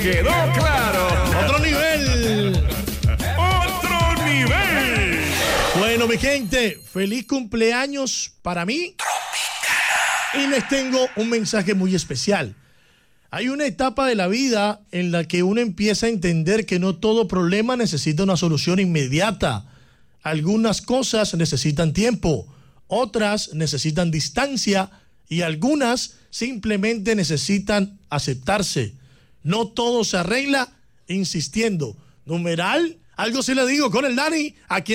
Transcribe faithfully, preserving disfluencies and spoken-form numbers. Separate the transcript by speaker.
Speaker 1: quedó claro.
Speaker 2: Otro nivel.
Speaker 1: Otro nivel.
Speaker 2: Bueno, mi gente, feliz cumpleaños para mí. Y les tengo un mensaje muy especial. Hay una etapa de la vida en la que uno empieza a entender que no todo problema necesita una solución inmediata. Algunas cosas necesitan tiempo, otras necesitan distancia y algunas simplemente necesitan aceptarse. No todo se arregla insistiendo. Numeral, algo sí le digo con el Dani, aquí